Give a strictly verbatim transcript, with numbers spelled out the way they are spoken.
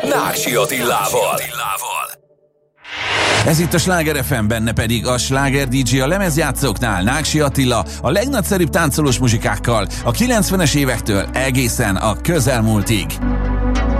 Náksi Attilával. Ez itt a Sláger ef em, benne pedig a Sláger dé dzsé a lemezjátszóknál, Náksi Attila, a legnagyszerűbb táncolós muzsikákkal a kilencvenes évektől egészen a közelmúltig.